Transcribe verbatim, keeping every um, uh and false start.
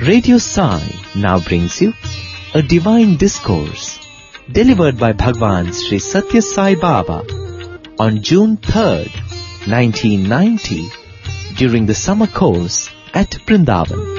Radio Sai now brings you a divine discourse delivered by Bhagwan Sri Satya Sai Baba on June third, nineteen ninety during the summer course at Vrindavan.